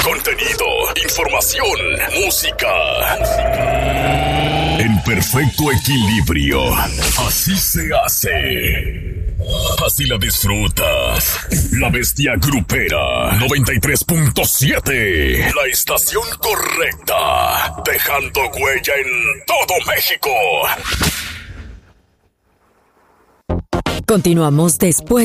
contenido, información, música. En perfecto equilibrio. Así se hace. Así la disfrutas. La Bestia Grupera 93.7. La estación correcta. Dejando huella en todo México. Continuamos después